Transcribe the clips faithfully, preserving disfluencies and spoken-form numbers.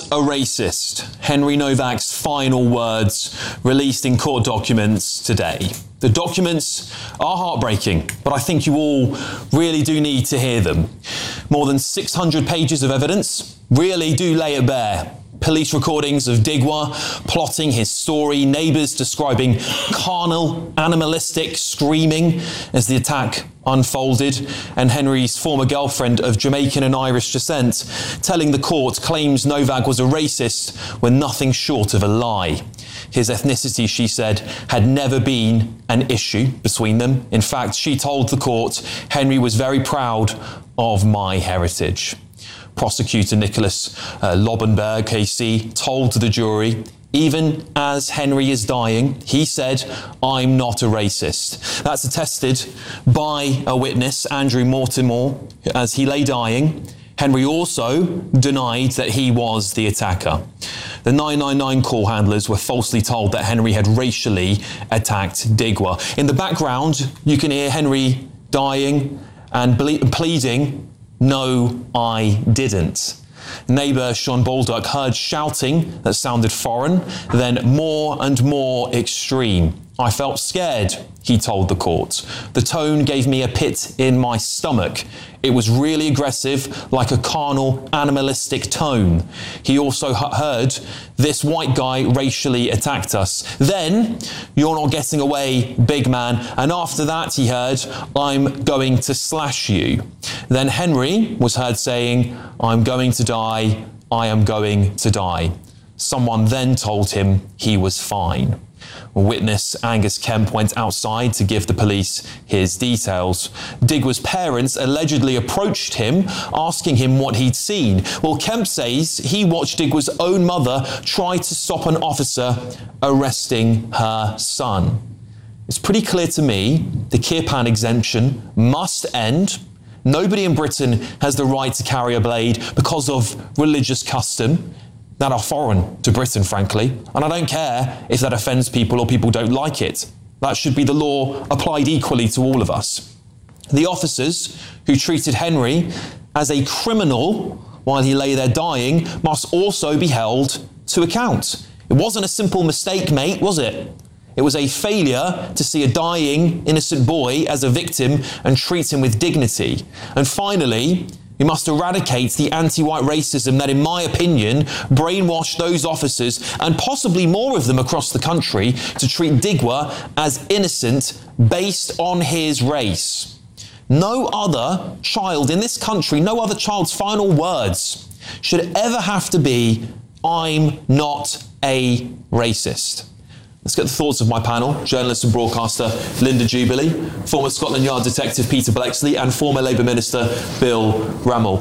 a racist. Henry Novak's final words released in court documents today. The documents are heartbreaking, but I think you all really do need to hear them. More than six hundred pages of evidence really do lay it bare. Police recordings of Digwa plotting his story, neighbours describing carnal, animalistic screaming as the attack unfolded, and Henry's former girlfriend of Jamaican and Irish descent telling the court claims Novak was a racist when nothing short of a lie. His ethnicity, she said, had never been an issue between them. In fact, she told the court, Henry was very proud of my heritage. Prosecutor Nicholas uh, Lobenberg, K C, told the jury, even as Henry is dying, he said, I'm not a racist. That's attested by a witness, Andrew Mortimer, as he lay dying. Henry also denied that he was the attacker. The nine nine nine call handlers were falsely told that Henry had racially attacked Digwa. In the background, you can hear Henry dying and ble- pleading, no, I didn't. Neighbour Sean Baldock heard shouting that sounded foreign, then more and more extreme. I felt scared, he told the court. The tone gave me a pit in my stomach. It was really aggressive, like a carnal, animalistic tone. He also heard, this white guy racially attacked us. Then, you're not getting away, big man. And after that, he heard, I'm going to slash you. Then Henry was heard saying, I'm going to die, I am going to die. Someone then told him he was fine. Witness Angus Kemp went outside to give the police his details. Digwa's parents allegedly approached him, asking him what he'd seen. Well, Kemp says he watched Digwa's own mother try to stop an officer arresting her son. It's pretty clear to me the Kirpan exemption must end. Nobody in Britain has the right to carry a blade because of religious custom that are foreign to Britain, frankly. And I don't care if that offends people or people don't like it. That should be the law applied equally to all of us. The officers who treated Henry as a criminal while he lay there dying must also be held to account. It wasn't a simple mistake, mate, was it? It was a failure to see a dying, innocent boy as a victim and treat him with dignity. And finally, we must eradicate the anti-white racism that, in my opinion, brainwashed those officers and possibly more of them across the country to treat Digwa as innocent based on his race. No other child in this country, no other child's final words should ever have to be, I'm not a racist. Let's get the thoughts of my panel, journalist and broadcaster Linda Jubilee, former Scotland Yard detective Peter Bleksley, and former Labour Minister Bill Rammell.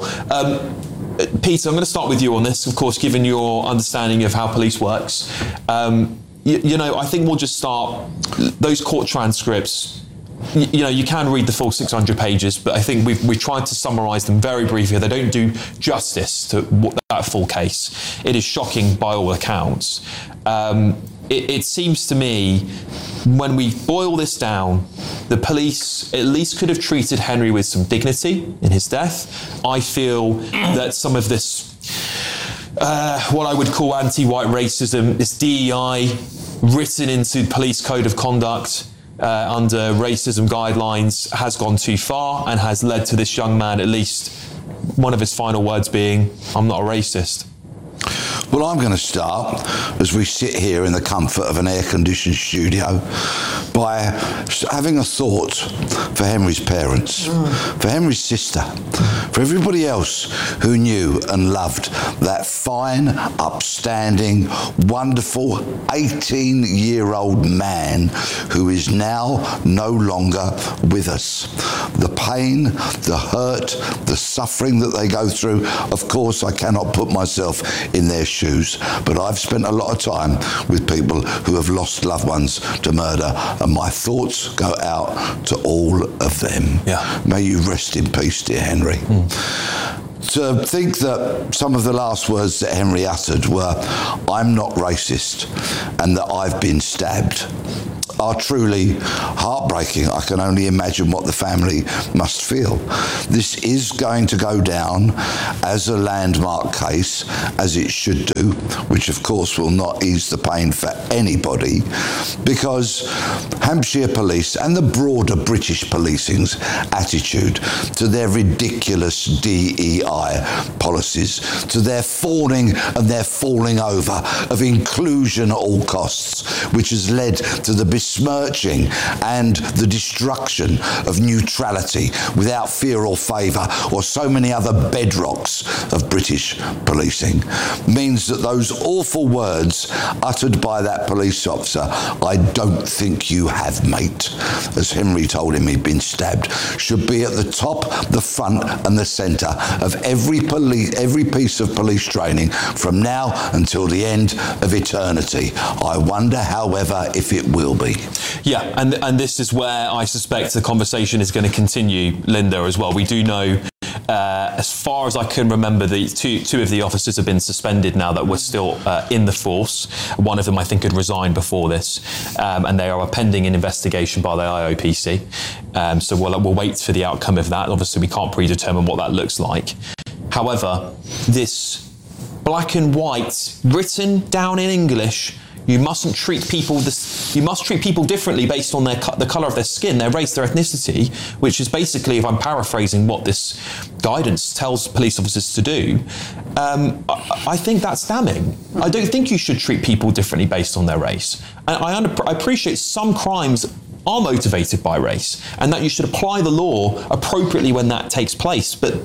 Um, Peter, I'm going to start with you on this, of course, given your understanding of how police works. Um, you, you know, I think we'll just start, those court transcripts, you, you know, you can read the full six hundred pages, but I think we've, we've tried to summarise them very briefly. They don't do justice to that full case. It is shocking by all accounts. Um, It, it seems to me, when we boil this down, the police at least could have treated Henry with some dignity in his death. I feel that some of this, uh, what I would call anti-white racism, this D E I written into the police code of conduct uh, under racism guidelines, has gone too far and has led to this young man, at least one of his final words being, I'm not a racist. Well, I'm going to start, as we sit here in the comfort of an air-conditioned studio, by having a thought for Henry's parents, mm. for Henry's sister, for everybody else who knew and loved that fine, upstanding, wonderful eighteen-year-old man who is now no longer with us. The pain, the hurt, the suffering that they go through, of course, I cannot put myself in their shoes, but I've spent a lot of time with people who have lost loved ones to murder, and my thoughts go out to all of them. Yeah. May you rest in peace, dear Henry. Mm. To think that some of the last words that Henry uttered were, I'm not racist, and that I've been stabbed. are truly heartbreaking. I can only imagine what the family must feel. This is going to go down as a landmark case, as it should do, which of course will not ease the pain for anybody, because Hampshire Police and the broader British policing's attitude to their ridiculous D E I policies, to their fawning and their falling over of inclusion at all costs, which has led to the besmirching and the destruction of neutrality without fear or favour, or so many other bedrocks of British policing, means that those awful words uttered by that police officer, "I don't think you have, mate," as Henry told him he'd been stabbed, should be at the top, the front and the centre of every police, every piece of police training from now until the end of eternity. I wonder, however, if it will be. Yeah, and and this is where I suspect the conversation is going to continue, Linda, as well. We do know, uh, as far as I can remember, the two two of the officers have been suspended now that were still uh, in the force. One of them, I think, had resigned before this, um, and they are pending an investigation by the I O P C. Um, so we'll we'll wait for the outcome of that. Obviously, we can't predetermine what that looks like. However, this black and white, written down in English, you mustn't treat people this, you must treat people differently based on their the colour of their skin, their race, their ethnicity, which is basically, if I'm paraphrasing what this guidance tells police officers to do, um, I, I think that's damning. I don't think you should treat people differently based on their race. And I, under, I appreciate some crimes are motivated by race, and that you should apply the law appropriately when that takes place. But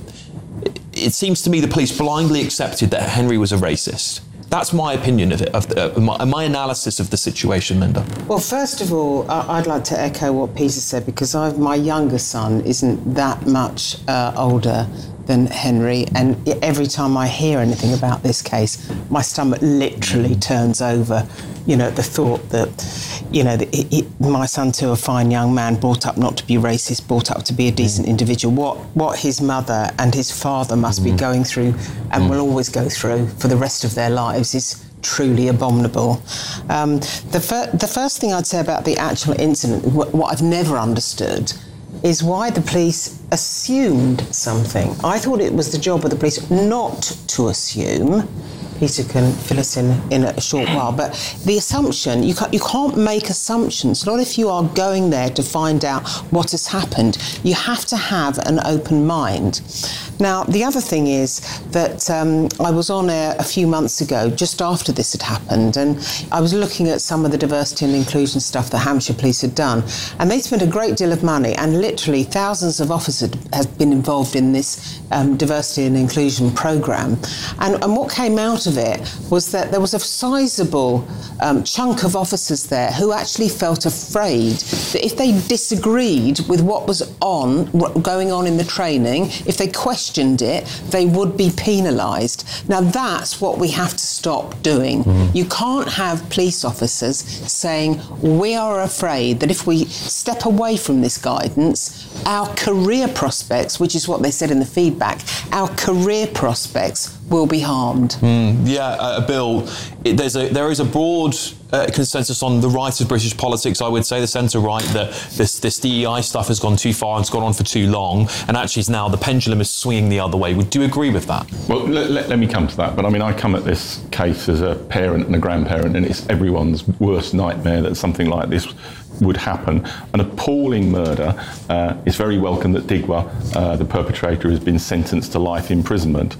it seems to me the police blindly accepted that Henry was a racist. That's my opinion of it, of, the, of my, my analysis of the situation, Linda. Well, first of all, I'd like to echo what Peter said, because I've, my younger son isn't that much uh, older than Henry, and every time I hear anything about this case, my stomach literally turns over, you know, the thought that, you know, that he, he, my son too, a fine young man, brought up not to be racist, brought up to be a decent mm. individual. What what his mother and his father must mm. be going through, and mm. will always go through for the rest of their lives, is truly abominable. Um, the, fir- the first thing I'd say about the actual incident, wh- what I've never understood, is why the police assumed something. I thought it was the job of the police not to assume. Peter can fill us in in a short while, but the assumption, you can't, you can't make assumptions, not if you are going there to find out what has happened. You have to have an open mind. Now, the other thing is that um, I was on air a few months ago, just after this had happened, and I was looking at some of the diversity and inclusion stuff that Hampshire Police had done, and they spent a great deal of money, and literally thousands of officers have been involved in this um, diversity and inclusion programme. And, and what came out of it was that there was a sizable um, chunk of officers there who actually felt afraid that if they disagreed with what was on, what going on in the training, if they questioned it, they would be penalised. Now that's what we have to stop doing. Mm-hmm. You can't have police officers saying, we are afraid that if we step away from this guidance, our career prospects, which is what they said in the feedback, our career prospects will be harmed. Mm, yeah, uh, Bill, it, there's a, there is a broad uh, consensus on the right of British politics, I would say, the centre-right, that this, this D E I stuff has gone too far and it's gone on for too long, and actually now the pendulum is swinging the other way. Would you agree with that? Well, let, let, let me come to that. But I mean, I come at this case as a parent and a grandparent, and it's everyone's worst nightmare that something like this would happen. An appalling murder. Uh, it's very welcome that Digwa, uh, the perpetrator, has been sentenced to life imprisonment.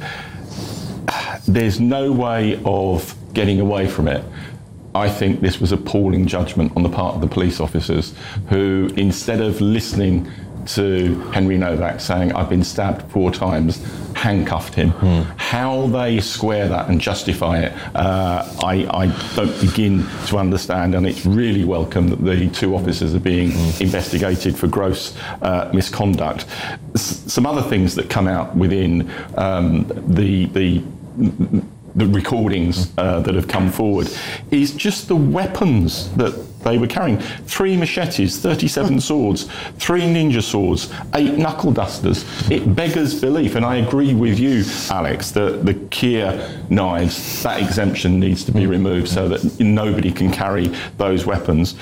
There's no way of getting away from it. I think this was appalling judgment on the part of the police officers who, instead of listening to Henry Novak saying, I've been stabbed four times, handcuffed him. Mm. How they square that and justify it, uh, I, I don't begin to understand, and it's really welcome that the two officers are being mm. investigated for gross uh, misconduct. S- some other things that come out within um, the the the recordings uh, that have come forward is just the weapons that they were carrying. Three machetes, thirty-seven swords, three ninja swords, eight knuckle dusters. It beggars belief, and I agree with you, Alex, that the Kia knives, that exemption needs to be removed so that nobody can carry those weapons.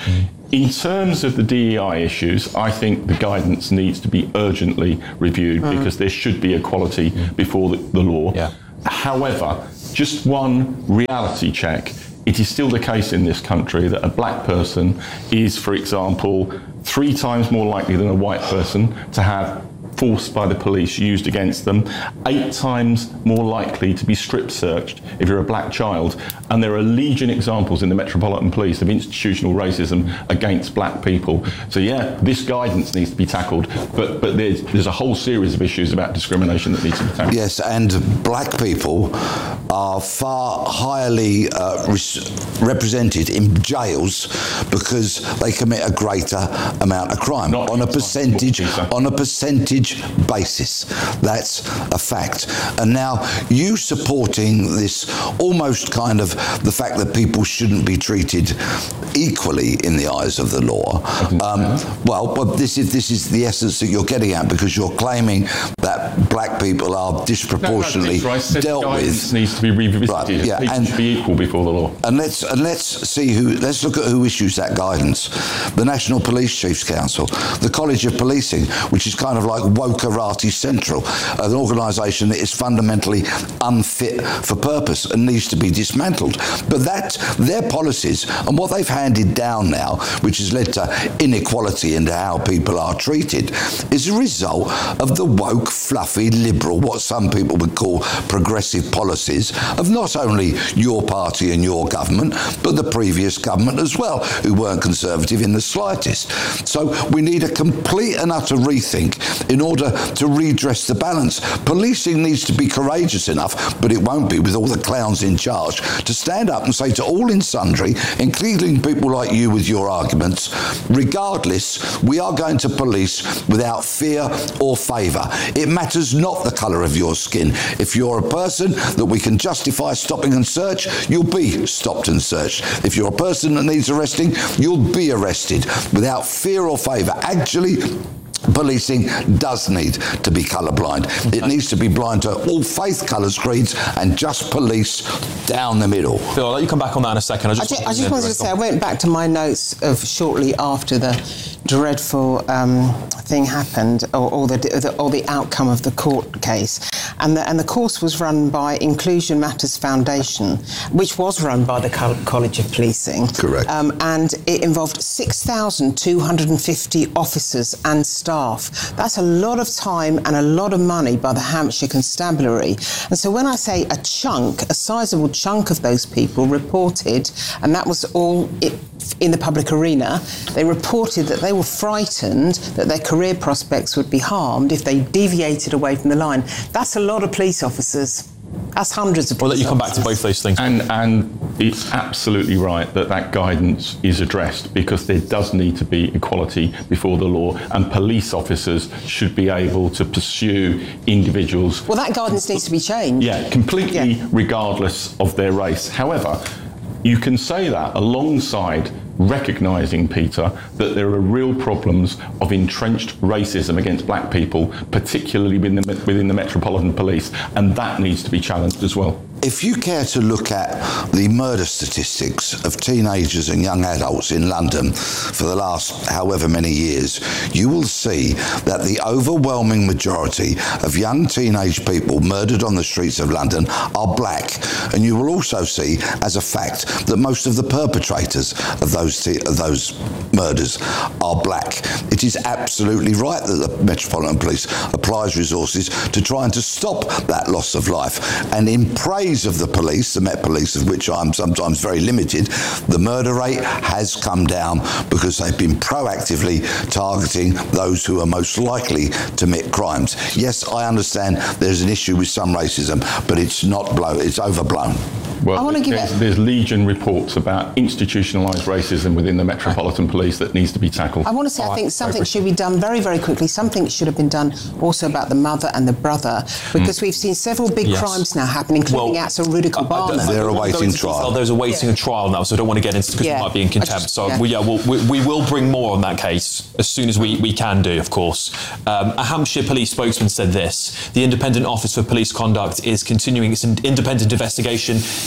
In terms of the D E I issues, I think the guidance needs to be urgently reviewed mm. because there should be equality mm. before the, the law. Yeah. However, just one reality check. It is still the case in this country that a black person is, for example, three times more likely than a white person to have force by the police used against them, eight times more likely to be strip searched if you're a black child. And there are legion examples in the Metropolitan Police of institutional racism against black people. So yeah, this guidance needs to be tackled, but but there's, there's a whole series of issues about discrimination that needs to be tackled. Yes, and black people are far highly uh, res- represented in jails because they commit a greater amount of crime Not on a percentage on a percentage basis. That's a fact. And now you supporting this almost kind of the fact that people shouldn't be treated equally in the eyes of the law. Um, well, but this is this is the essence that you're getting at, because you're claiming that black people are disproportionately no, no, right. dealt with. Needs to be revisited. Right, yeah, People and, should be equal before the law. And let's and let's see who. Let's look at who issues that guidance. The National Police Chiefs Council, the College of Policing, which is kind of like Wokerati Central, an organisation that is fundamentally unfit for purpose and needs to be dismantled. But that their policies and what they've handed down now, which has led to inequality into how people are treated, is a result of the woke, fluffy, liberal, what some people would call progressive policies of not only your party and your government, but the previous government as well, who weren't conservative in the slightest. So we need a complete and utter rethink in order to redress the balance. Policing needs to be courageous enough, but it won't be with all the clowns in charge, to stand up and say to all in sundry, including people like you with your arguments, regardless, we are going to police without fear or favour. It matters not the colour of your skin. If you're a person that we can justify stopping and search, you'll be stopped and searched. If you're a person that needs arresting, you'll be arrested without fear or favour. Actually, policing does need to be colourblind. It needs to be blind to all faith, colours, creeds, and just police down the middle. Phil, I'll let you come back on that in a second. I just, I just, I just wanted to say, I went back to my notes of shortly after the dreadful um, thing happened, or, or, the, the, or the outcome of the court case. And the, and the course was run by Inclusion Matters Foundation, which was run by the College of Policing. Correct. Um, and it involved six thousand two hundred fifty officers and staff. That's a lot of time and a lot of money by the Hampshire Constabulary. And so when I say a chunk, a sizable chunk of those people reported, and that was all it, in the public arena, they reported that they were frightened that their career prospects would be harmed if they deviated away from the line. That's a lot of police officers. That's hundreds of police We'll let you come officers. back to both those things. And, and it's absolutely right that that guidance is addressed, because there does need to be equality before the law, and police officers should be able to pursue individuals. Well, that guidance needs to be changed. Yeah, completely Yeah. regardless of their race. However, you can say that alongside recognising, Peter, that there are real problems of entrenched racism against black people, particularly within the, within the Metropolitan Police, and that needs to be challenged as well. If you care to look at the murder statistics of teenagers and young adults in London for the last however many years, you will see that the overwhelming majority of young teenage people murdered on the streets of London are black. And you will also see, as a fact, that most of the perpetrators of those, te- of those murders are black. It is absolutely right that the Metropolitan Police applies resources to trying to stop that loss of life. And in praise of the police, the Met Police, of which I'm sometimes very limited, the murder rate has come down because they've been proactively targeting those who are most likely to commit crimes. Yes, I understand there's an issue with some racism, but it's not blown, it's overblown. Well, I want to give there's, it... there's legion reports about institutionalised racism within the Metropolitan Police that needs to be tackled. I want to say, I think something should be done very, very quickly. Something should have been done also about the mother and the brother, because mm. we've seen several big yes. crimes now happen, including well, acts of Rudy Kobana. They're awaiting trial. There's awaiting yeah. a trial now, so I don't want to get into because yeah. it might be in contempt. Just, so yeah, we, yeah we'll, we, we will bring more on that case as soon as we, we can do, of course. Um, a Hampshire police spokesman said this: the Independent Office for Police Conduct is continuing its independent investigation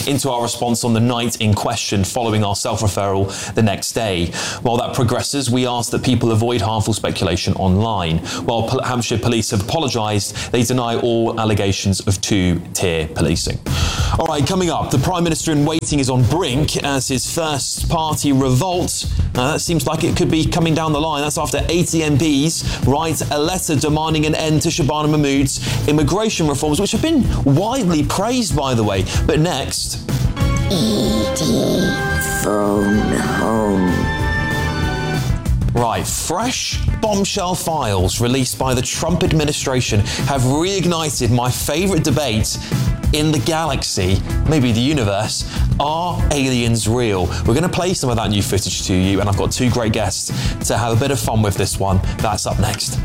into our response on the night in question following our self-referral the next day. While that progresses, we ask that people avoid harmful speculation online. While Pol- Hampshire Police have apologised, they deny all allegations of two-tier policing. All right, coming up, the Prime Minister in waiting is on brink as his first party revolt. Now, that seems like it could be coming down the line. That's after eighty M Ps write a letter demanding an end to Shabana Mahmood's immigration reforms, which have been widely praised, by the way. But next... Edie, phone home. Right, fresh bombshell files released by the Trump administration have reignited my favourite debate in the galaxy, maybe the universe. Are aliens real? We're going to play some of that new footage to you, and I've got two great guests to have a bit of fun with this one. That's up next.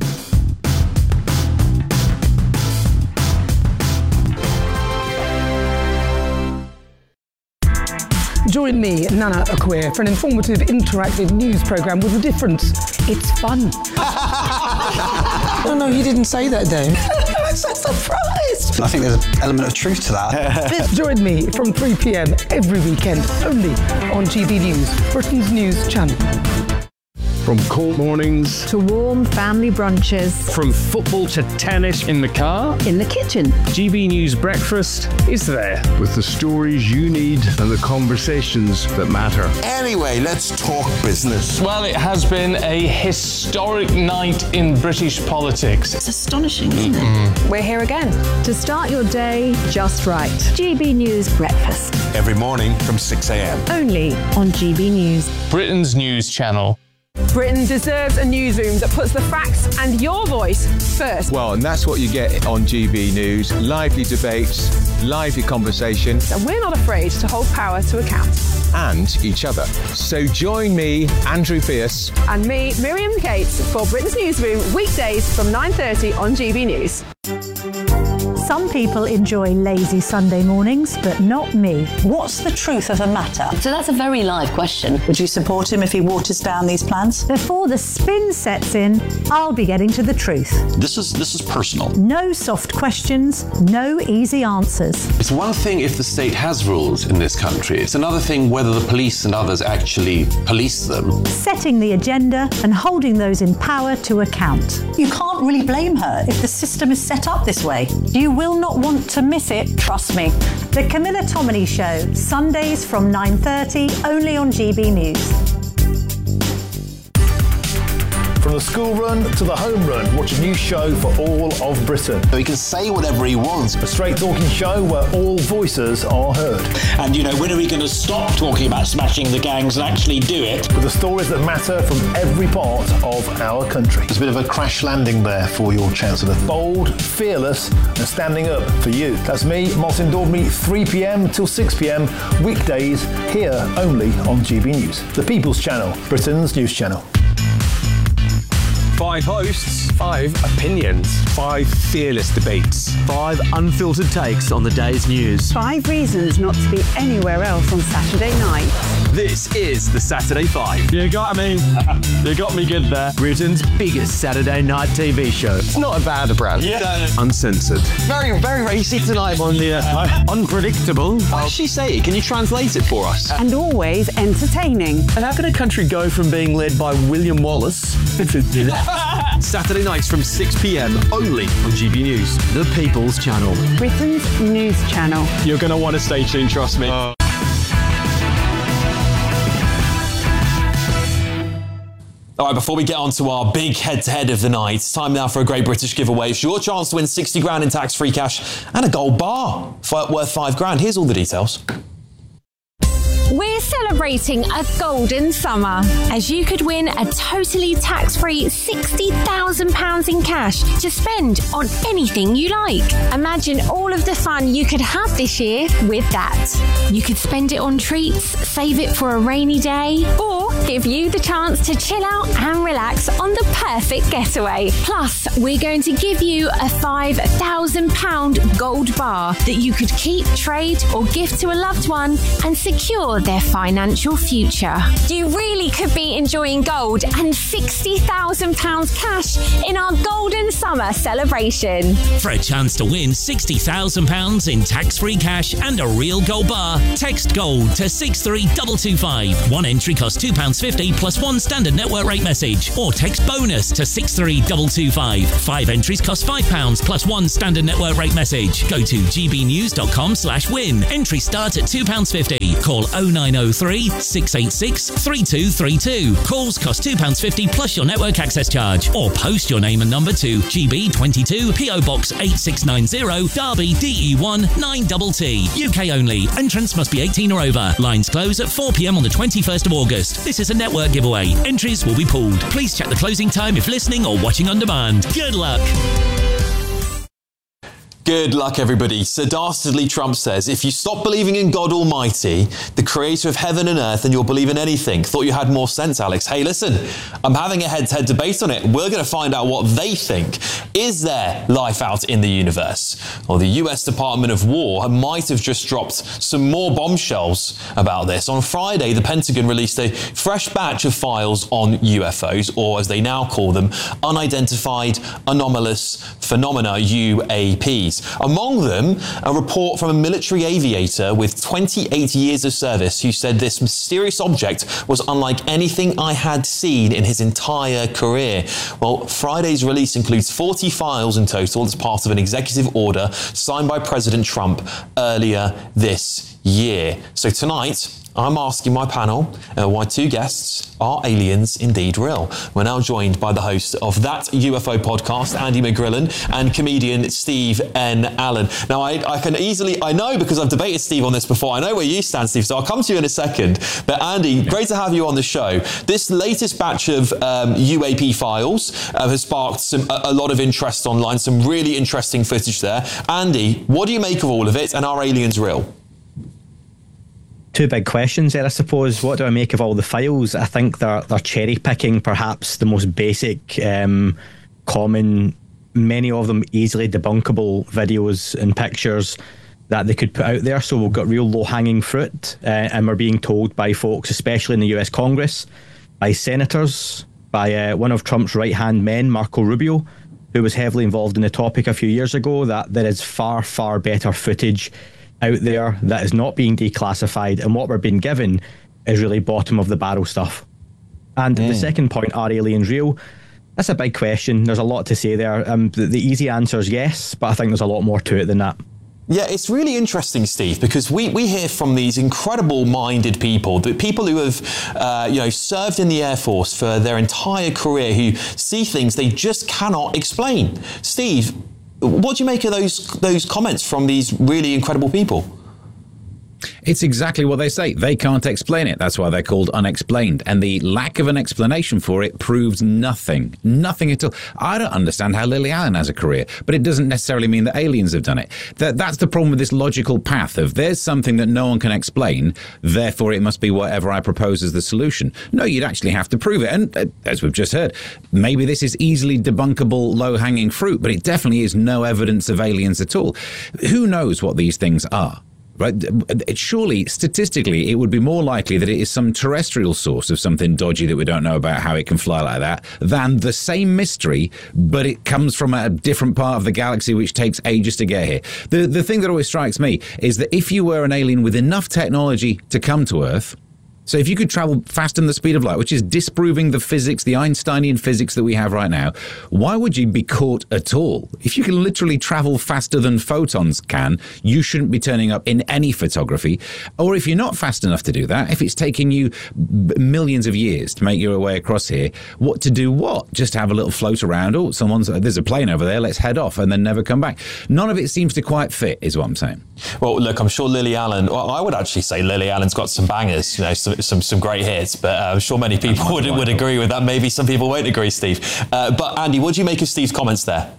Join me, Nana Akweer, for an informative, interactive news programme with a difference. It's fun. No, no, you didn't say that, Dave. I'm so surprised. I think there's an element of truth to that. Join me from three p m every weekend, only on G B News, Britain's news channel. From cold mornings to warm family brunches, from football to tennis in the car, in the kitchen, G B News Breakfast is there with the stories you need and the conversations that matter. Anyway, let's talk business. Well, it has been a historic night in British politics. It's astonishing, isn't it? We're here again to start your day just right. G B News Breakfast. Every morning from six a m. Only on G B News. Britain's news channel. Britain deserves a newsroom that puts the facts and your voice first. Well, and that's what you get on G B News. Lively debates, lively conversation. And we're not afraid to hold power to account. And each other. So join me, Andrew Pierce. And me, Miriam Cates, for Britain's Newsroom, weekdays from nine thirty on G B News. Some people enjoy lazy Sunday mornings, but not me. What's the truth of the matter? So that's a very live question. Would you support him if he waters down these plans? Before the spin sets in, I'll be getting to the truth. This is this is personal. No soft questions, no easy answers. It's one thing if the state has rules in this country. It's another thing whether the police and others actually police them. Setting the agenda and holding those in power to account. You can't really blame her if the system is set up this way. You will not want to miss it, trust me. The Camilla Tominey Show, Sundays from nine thirty, only on G B News. From the school run to the home run, watch a new show for all of Britain. He can say whatever he wants. A straight talking show where all voices are heard. And, you know, when are we going to stop talking about smashing the gangs and actually do it? With the stories that matter from every part of our country. There's a bit of a crash landing there for your Chancellor. Bold, fearless and standing up for you. That's me, Martin Daubney, three p m till six p m, weekdays here only on G B News. The People's Channel, Britain's news channel. Five hosts, five opinions, five fearless debates, five unfiltered takes on the day's news. Five reasons not to be anywhere else on Saturday night. This is the Saturday Five. You got me. You got me good there. Britain's biggest Saturday night T V show. It's not a bad brand. Yeah. Uncensored. Very, very racy tonight on the uh, unpredictable. What does she say? Can you translate it for us? And always entertaining. And how can a country go from being led by William Wallace to Saturday nights from six p m only on G B News, the People's Channel. Britain's news channel. You're going to want to stay tuned, trust me. Uh. All right, before we get on to our big head-to-head of the night, it's time now for a Great British giveaway. It's your chance to win sixty grand in tax-free cash and a gold bar worth five grand. Here's all the details. We're celebrating a golden summer, as you could win a totally tax-free sixty thousand pounds in cash to spend on anything you like. Imagine all of the fun you could have this year with that. You could spend it on treats, save it for a rainy day, or we'll give you the chance to chill out and relax on the perfect getaway. Plus, we're going to give you a five thousand pounds gold bar that you could keep, trade or gift to a loved one and secure their financial future. You really could be enjoying gold and sixty thousand pounds cash in our Golden Summer celebration. For a chance to win sixty thousand pounds in tax-free cash and a real gold bar, text GOLD to six three two two five. One entry costs two pounds fifty plus one standard network rate message, or text BONUS to six three two two five. Five entries cost five pounds plus one standard network rate message. Go to gbnews.com slash win. Entry starts at two pounds fifty. Call oh nine oh three, six eight six, three two three two. Calls cost two pounds fifty plus your network access charge. Or post your name and number to G B twenty-two, P O Box eight six nine zero, Derby, D E one nine T T. U K only. Entrants must be eighteen or over. Lines close at four p.m. on the twenty-first of August. This is a network giveaway. Entries will be pooled. Please check the closing time if listening or watching on demand. Good luck. Good luck, everybody. Sir Dastardly Trump says, if you stop believing in God Almighty, the creator of heaven and earth, then you'll believe in anything. Thought you had more sense, Alex. Hey, listen, I'm having a head-to-head debate on it. We're going to find out what they think. Is there life out in the universe? Well, the U S Department of War might have just dropped some more bombshells about this. On Friday, the Pentagon released a fresh batch of files on U F Os, or as they now call them, unidentified anomalous phenomena, U A Ps. Among them, a report from a military aviator with twenty-eight years of service who said this mysterious object was unlike anything I had seen in his entire career. Well, Friday's release includes forty files in total as part of an executive order signed by President Trump earlier this year. So tonight, I'm asking my panel uh, why two guests are aliens indeed real. We're now joined by the host of That U F O podcast, Andy McGrillen, and comedian Steve N. Allen. Now, I, I can easily, I know because I've debated Steve on this before, I know where you stand, Steve, so I'll come to you in a second. But Andy, great to have you on the show. This latest batch of um, U A P files uh, has sparked some, a, a lot of interest online, some really interesting footage there. Andy, what do you make of all of it, and are aliens real? Two big questions there, I suppose. What do I make of all the files? I think they're they're cherry picking perhaps the most basic, um, common, many of them easily debunkable videos and pictures that they could put out there. So we've got real low hanging fruit, uh, and we're being told by folks, especially in the U S Congress, by senators, by uh, one of Trump's right hand men, Marco Rubio, who was heavily involved in the topic a few years ago, that there is far, far better footage out there that is not being declassified, and what we're being given is really bottom of the barrel stuff. And mm. the second point, are aliens real? That's a big question. There's a lot to say there. Um, the, the easy answer is yes, but I think there's a lot more to it than that. Yeah, it's really interesting, Steve, because we, we hear from these incredible-minded people, the people who have, uh, you know, served in the Air Force for their entire career, who see things they just cannot explain. Steve, what do you make of those those comments from these really incredible people? It's exactly what they say. They can't explain it. That's why they're called unexplained. And the lack of an explanation for it proves nothing. Nothing at all. I don't understand how Lily Allen has a career, but it doesn't necessarily mean that aliens have done it. That, that's the problem with this logical path of there's something that no one can explain, therefore it must be whatever I propose as the solution. No, you'd actually have to prove it. And uh, as we've just heard, maybe this is easily debunkable, low-hanging fruit, but it definitely is no evidence of aliens at all. Who knows what these things are? Right? Surely, statistically, it would be more likely that it is some terrestrial source of something dodgy that we don't know about how it can fly like that than the same mystery, but it comes from a different part of the galaxy which takes ages to get here. The, the thing that always strikes me is that if you were an alien with enough technology to come to Earth, so if you could travel faster than the speed of light, which is disproving the physics, the Einsteinian physics that we have right now, why would you be caught at all? If you can literally travel faster than photons can, you shouldn't be turning up in any photography. Or if you're not fast enough to do that, if it's taking you millions of years to make your way across here, what to do what? Just have a little float around. Oh, someone's there's a plane over there, let's head off, and then never come back. None of it seems to quite fit, is what I'm saying. Well, look, I'm sure Lily Allen, well, I would actually say Lily Allen's got some bangers, you know, some some, some great hits, but uh, I'm sure many people would, would agree with that. Maybe some people won't agree, Steve. Uh, but Andy, what do you make of Steve's comments there?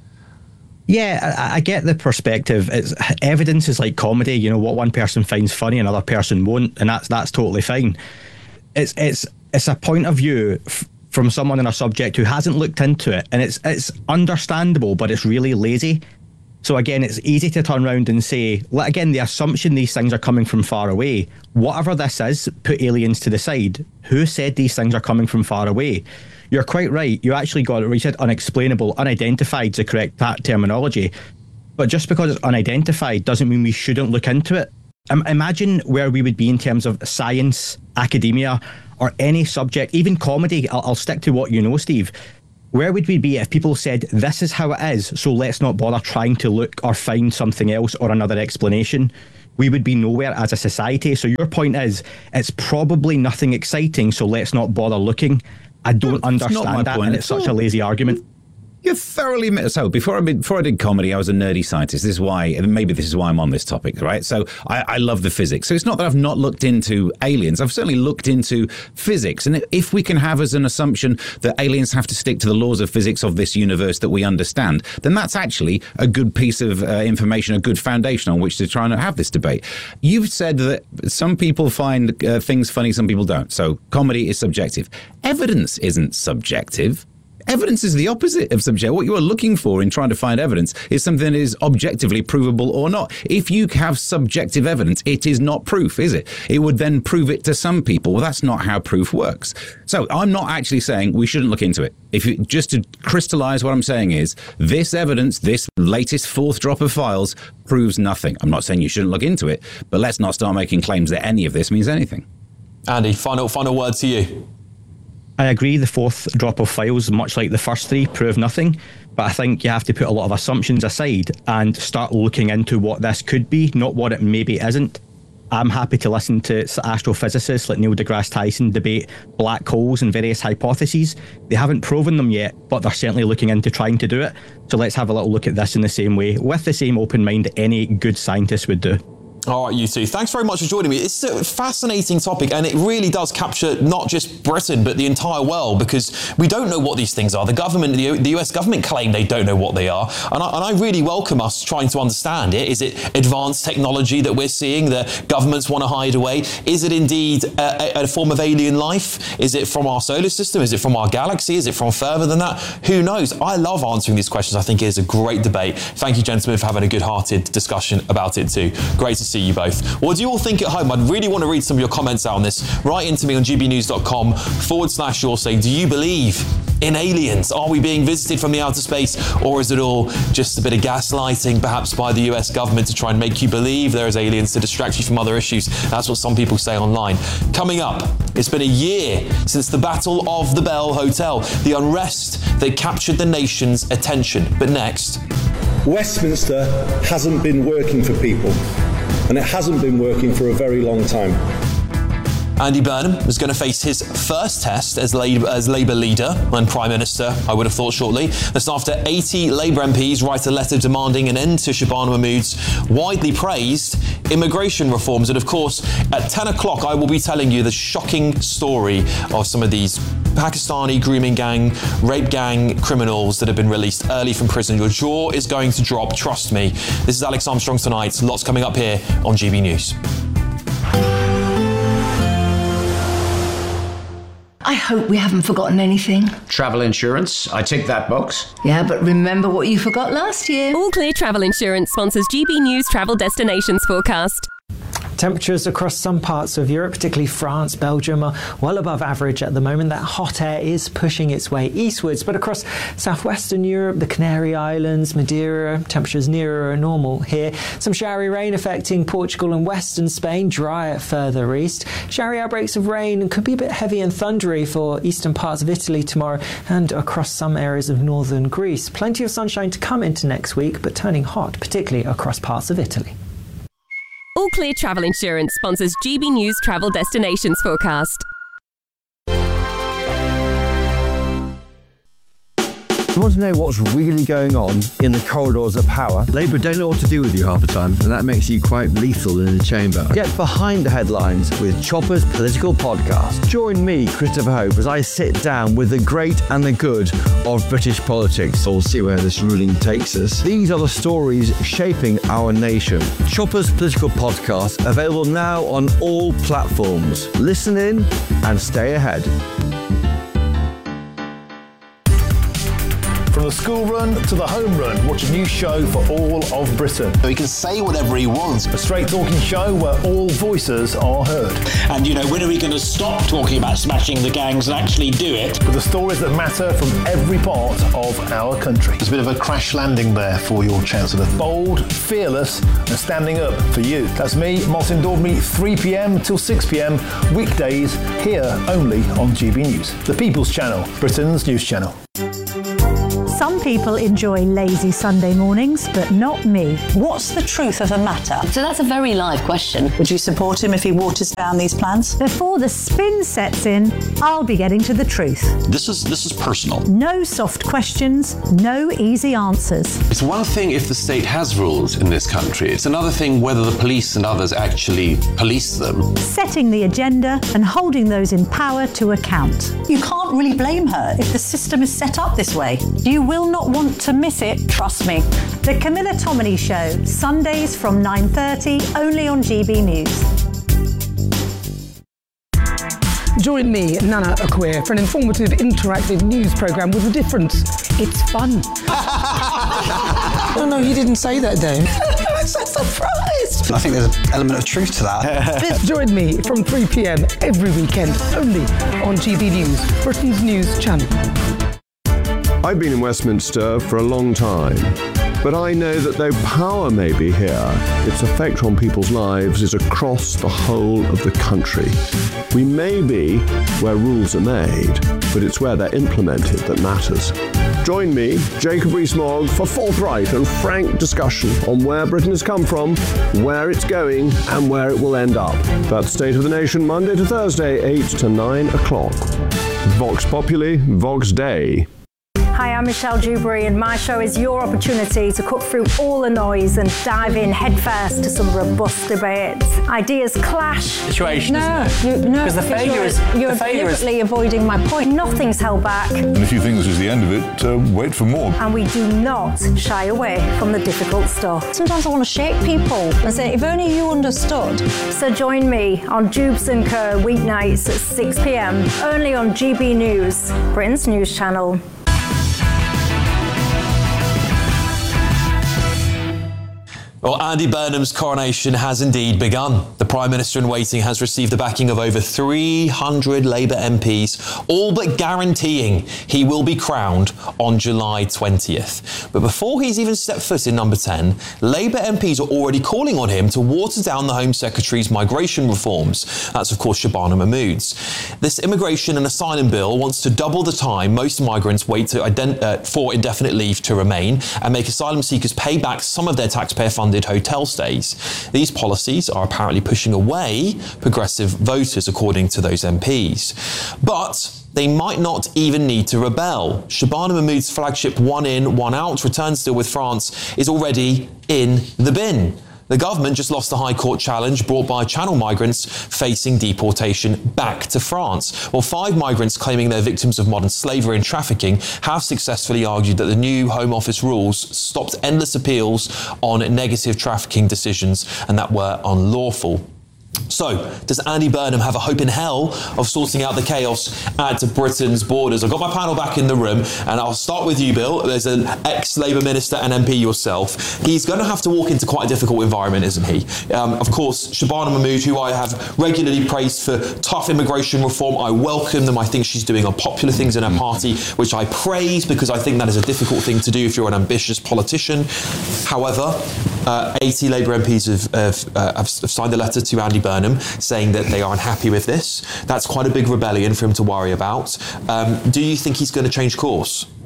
Yeah, I, I get the perspective. It's, evidence is like comedy. You know, what one person finds funny, another person won't, and that's that's totally fine. It's it's it's a point of view f- from someone in a subject who hasn't looked into it, and it's it's understandable, but it's really lazy. So again, it's easy to turn around and say, again, the assumption these things are coming from far away. Whatever this is, put aliens to the side. Who said these things are coming from far away? You're quite right. You actually got it. You said unexplainable, unidentified is the correct that terminology. But just because it's unidentified doesn't mean we shouldn't look into it. Um, imagine where we would be in terms of science, academia, or any subject, even comedy. I'll, I'll stick to what you know, Steve. Where would we be if people said, this is how it is, so let's not bother trying to look or find something else or another explanation? We would be nowhere as a society. So your point is, it's probably nothing exciting, so let's not bother looking. I don't Well, it's not my understand that, point and at it's such all. a lazy argument. You're thoroughly mi- so. Before I before I did comedy, I was a nerdy scientist. This is why, and maybe this is why I'm on this topic, right? So I, I love the physics. So it's not that I've not looked into aliens. I've certainly looked into physics, and if we can have as an assumption that aliens have to stick to the laws of physics of this universe that we understand, then that's actually a good piece of uh, information, a good foundation on which to try and have this debate. You've said that some people find uh, things funny, some people don't. So comedy is subjective. Evidence isn't subjective. Evidence is the opposite of subjective. What you are looking for in trying to find evidence is something that is objectively provable or not. If you have subjective evidence, it is not proof, is it? It would then prove it to some people. Well, that's not how proof works. So I'm not actually saying we shouldn't look into it. If you, just to crystallize what I'm saying is, this evidence, this latest fourth drop of files, proves nothing. I'm not saying you shouldn't look into it, but let's not start making claims that any of this means anything. Andy, final final word to you. I agree, the fourth drop of files, much like the first three, prove nothing. But I think you have to put a lot of assumptions aside and start looking into what this could be, not what it maybe isn't. I'm happy to listen to astrophysicists like Neil deGrasse Tyson debate black holes and various hypotheses. They haven't proven them yet, but they're certainly looking into trying to do it. So let's have a little look at this in the same way, with the same open mind any good scientist would do. All right, you two. Thanks very much for joining me. It's a fascinating topic, and it really does capture not just Britain, but the entire world, because we don't know what these things are. The government, the, the U S government claim they don't know what they are. And I, and I really welcome us trying to understand it. Is it advanced technology that we're seeing that governments want to hide away? Is it indeed a, a form of alien life? Is it from our solar system? Is it from our galaxy? Is it from further than that? Who knows? I love answering these questions. I think it is a great debate. Thank you, gentlemen, for having a good-hearted discussion about it too. Great to see you both. What do you all think at home? I'd really want to read some of your comments out on this. Write into me on gbnews.com forward slash your say. Do you believe in aliens? Are we being visited from the outer space? Or is it all just a bit of gaslighting, perhaps by the U S government to try and make you believe there is aliens to distract you from other issues? That's what some people say online. Coming up, it's been a year since the Battle of the Bell Hotel, the unrest that captured the nation's attention. But next... Westminster hasn't been working for people, and it hasn't been working for a very long time. Andy Burnham is going to face his first test as Labour, as Labour leader and Prime Minister, I would have thought shortly. That's after eighty Labour M Ps write a letter demanding an end to Shabana Mahmood's widely praised immigration reforms. And of course, at ten o'clock, I will be telling you the shocking story of some of these Pakistani grooming gang, rape gang criminals that have been released early from prison. Your jaw is going to drop, trust me. This is Alex Armstrong Tonight. Lots coming up here on G B News. I hope we haven't forgotten anything. Travel insurance, I tick that box. Yeah, but remember what you forgot last year. All Clear Travel Insurance sponsors G B News Travel Destinations Forecast. Temperatures across some parts of Europe, particularly France, Belgium, are well above average at the moment. That hot air is pushing its way eastwards, but across southwestern Europe, the Canary Islands, Madeira, temperatures nearer normal here. Some showery rain affecting Portugal and western Spain, drier further east. Showery outbreaks of rain could be a bit heavy and thundery for eastern parts of Italy tomorrow and across some areas of northern Greece. Plenty of sunshine to come into next week, but turning hot, particularly across parts of Italy. All Clear Travel Insurance sponsors G B News Travel Destinations Forecast. You want to know what's really going on in the corridors of power? Labour don't know what to do with you half the time, and that makes you quite lethal in the chamber. Get behind the headlines with Chopper's Political Podcast. Join me, Christopher Hope, as I sit down with the great and the good of British politics. We'll see where this ruling takes us. These are the stories shaping our nation. Chopper's Political Podcast, available now on all platforms. Listen in and stay ahead. From the school run to the home run, watch a new show for all of Britain. He can say whatever he wants. A straight talking show where all voices are heard. And, you know, when are we going to stop talking about smashing the gangs and actually do it? With the stories that matter from every part of our country. There's a bit of a crash landing there for your Chancellor. Bold, fearless and standing up for you. That's me, Martin Daubney, three p.m. till six p.m. weekdays here only on G B News. The People's Channel, Britain's news channel. Some people enjoy lazy Sunday mornings, but not me. What's the truth of the matter? So that's a very live question. Would you support him if he waters down these plans? Before the spin sets in, I'll be getting to the truth. This is this is personal. No soft questions, no easy answers. It's one thing if the state has rules in this country. It's another thing whether the police and others actually police them. Setting the agenda and holding those in power to account. You can't really blame her if the system is set up this way. You will not want to miss it, trust me. The Camilla Tominey Show, Sundays from nine thirty, only on G B News. Join me, Nana Akwe, for an informative, interactive news programme with a difference. It's fun. No, no, you didn't say that, Dave. I'm so surprised. I think there's an element of truth to that. Join me from three p.m. every weekend, only on G B News, Britain's news channel. I've been in Westminster for a long time, but I know that though power may be here, its effect on people's lives is across the whole of the country. We may be where rules are made, but it's where they're implemented that matters. Join me, Jacob Rees-Mogg, for forthright and frank discussion on where Britain has come from, where it's going, and where it will end up. That's State of the Nation, Monday to Thursday, eight to nine o'clock. Vox Populi, Vox Dei. Hi, I'm Michelle Dewberry, and my show is your opportunity to cut through all the noise and dive in headfirst to some robust debates. Ideas clash. Situation, no, isn't it? You, no, because the failure you're, is you're the failure deliberately is... avoiding my point. Nothing's held back. And if you think this is the end of it, uh, wait for more. And we do not shy away from the difficult stuff. Sometimes I want to shake people and say, if only you understood. So join me on Jubes and Co weeknights at six p.m. only on G B News, Britain's news channel. Well, Andy Burnham's coronation has indeed begun. The Prime Minister in waiting has received the backing of over three hundred Labour M Ps, all but guaranteeing he will be crowned on July twentieth. But before he's even stepped foot in number ten, Labour M Ps are already calling on him to water down the Home Secretary's migration reforms. That's, of course, Shabana Mahmood's. This immigration and asylum bill wants to double the time most migrants wait to ident- uh, for indefinite leave to remain and make asylum seekers pay back some of their taxpayer funded hotel stays. These policies are apparently pushing away progressive voters, according to those M Ps. But they might not even need to rebel. Shabana Mahmood's flagship one in, one out returns deal with France is already in the bin. The government just lost the High Court challenge brought by Channel migrants facing deportation back to France. Well, five migrants claiming they're victims of modern slavery and trafficking have successfully argued that the new Home Office rules stopped endless appeals on negative trafficking decisions and that were unlawful. So, does Andy Burnham have a hope in hell of sorting out the chaos at Britain's borders? I've got my panel back in the room, and I'll start with you, Bill. There's an ex-Labour minister and M P yourself. He's going to have to walk into quite a difficult environment, isn't he? Um, of course, Shabana Mahmood, who I have regularly praised for tough immigration reform, I welcome them. I think she's doing unpopular things in her party, which I praise because I think that is a difficult thing to do if you're an ambitious politician. However, uh, eighty Labour M Ps have, have, uh, have signed a letter to Andy Burnham saying that they are unhappy with this. That's quite a big rebellion for him to worry about. Um, do you think he's going to change course?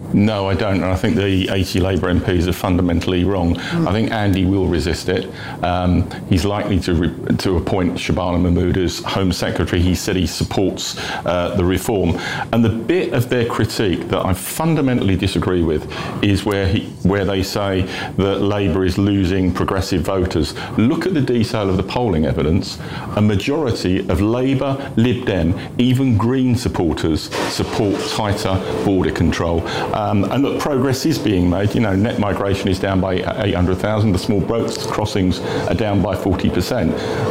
No, I don't. And I think the eighty Labour M Ps are fundamentally wrong. Mm. I think Andy will resist it. Um, he's likely to re- to appoint Shabana Mahmood as Home Secretary. He said he supports uh, the reform. And the bit of their critique that I fundamentally disagree with is where he, where they say that Labour is losing progressive voters. Look at the detail of the polling evidence. A majority of Labour, Lib Dem, even Green supporters support tighter border control. Um, and look, progress is being made. You know, net migration is down by eight hundred thousand. The small boat crossings are down by forty percent.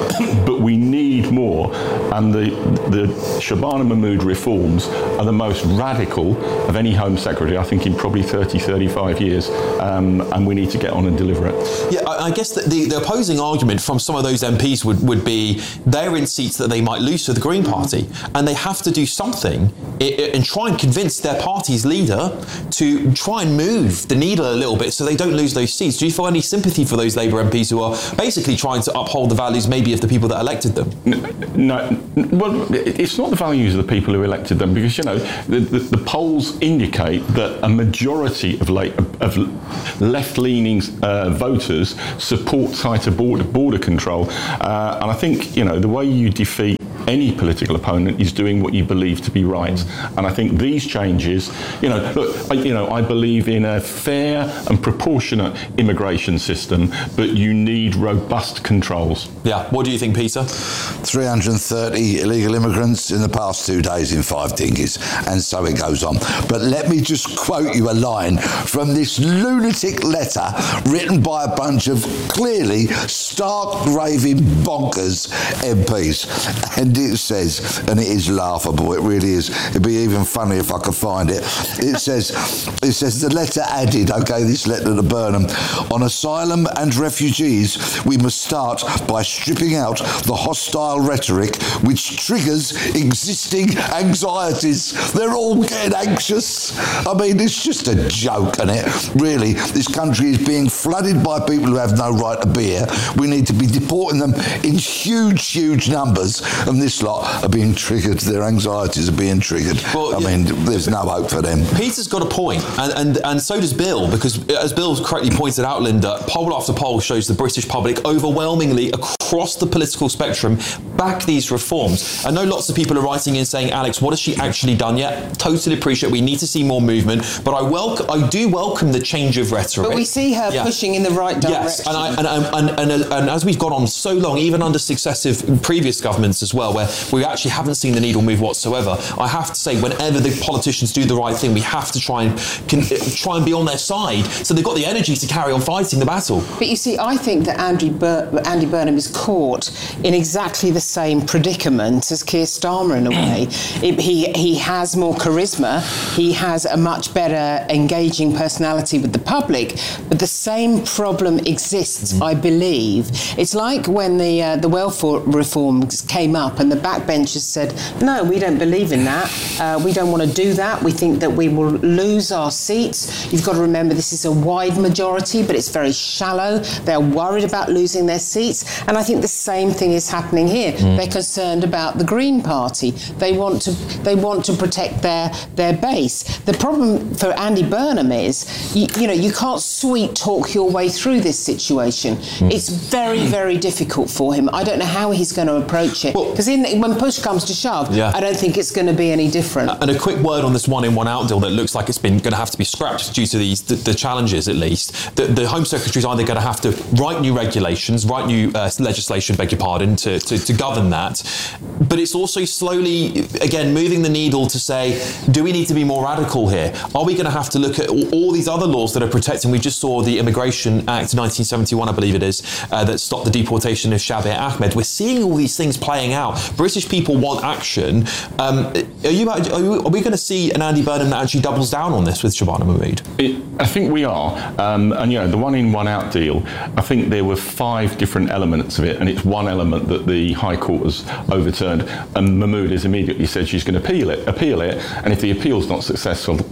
But we need more. And the, the Shabana Mahmood reforms are the most radical of any Home Secretary, I think, in probably thirty, thirty-five years. Um, and we need to get on and deliver it. Yeah, I, I guess that the, the opposing argument from some of those M Ps would, would be they're in seats that they might lose to the Green Party. And they have to do something and try and convince their party's leader to try and move the needle a little bit so they don't lose those seats. Do you feel any sympathy for those Labour M Ps who are basically trying to uphold the values maybe of the people that elected them? No, well, it's not the values of the people who elected them, because, you know, the, the, the polls indicate that a majority of, late, of left-leaning uh, voters support tighter border, border control. Uh, and I think, you know, the way you defeat any political opponent is doing what you believe to be right. And I think these changes, you know, look, I, you know, I believe in a fair and proportionate immigration system, but you need robust controls. Yeah. What do you think, Peter? three hundred thirty illegal immigrants in the past two days in five dinghies, and so it goes on. But let me just quote you a line from this lunatic letter written by a bunch of clearly stark raving bonkers M Ps. And it says, and it is laughable, it really is, it'd be even funny if I could find it. It says, it says the letter added, okay, this letter to Burnham, on asylum and refugees, we must start by stripping out the hostile rhetoric which triggers existing anxieties. They're all getting anxious. I mean, it's just a joke, isn't it? Really, this country is being flooded by people who have no right to be here. We need to be deporting them in huge, huge numbers, and this lot are being triggered. Their anxieties are being triggered. Well, I yeah. mean, there's no hope for them. Peter's got a point, and, and and so does Bill, because as Bill correctly pointed out, Linda, poll after poll shows the British public overwhelmingly across the political spectrum back these reforms. I know lots of people are writing in saying, Alex, what has she actually done yet? Totally appreciate we need to see more movement, but I welcome, I do welcome the change of rhetoric. But we see her yeah. pushing in the right direction. Yes, and, I, and, and, and, and, and as we've gone on so long, even under successive previous governments as well, where we actually haven't seen the needle move whatsoever, I have to say, whenever the politicians do the right thing, we have to try and can, try and be on their side, so they've got the energy to carry on fighting the battle. But you see, I think that Andy, Bur- Andy Burnham is caught in exactly the same predicament as Keir Starmer in a way. it, he, he has more charisma, he has a much better engaging personality with the public, but the same problem exists, mm-hmm. I believe. It's like when the, uh, the welfare reforms came up and the backbenchers said, no, we don't believe in that, uh, we don't want to do that, we think that we will lose our seats. You've got to remember this is a wide majority, but it's very shallow. They're worried about losing their seats, and I think the same thing is happening here. Mm. They're concerned about the Green Party. They want to they want to protect their their base. The problem for Andy Burnham is, you, you know, you can't sweet talk your way through this situation. Mm. It's very, very difficult for him. I don't know how he's going to approach it, because well, when push comes to shove, yeah. I don't think it's going to be any different. And a quick word on this one in, one out deal that looks like it's been going to have to be scrapped due to these the, the challenges, at least. The, the Home Secretary is either going to have to write new regulations, write new uh, legislation, beg your pardon, to, to, to govern that. But it's also slowly, again, moving the needle to say, do we need to be more radical here? Are we going to have to look at all, all these other laws that are protecting? We just saw the Immigration Act nineteen seventy-one, I believe it is, uh, that stopped the deportation of Shabir Ahmed. We're seeing all these things playing out. British people want action. Um, are, you, are, you, are we going to see an Andy Burnham that actually doubles down on this with Shabana Mahmood? It, I think we are. Um, and, you know, the one in, one out deal, I think there were five different elements of it, and it's one element that the High Court has overturned. And Mahmood has immediately said she's going to appeal it, appeal it, and if the appeal's not successful,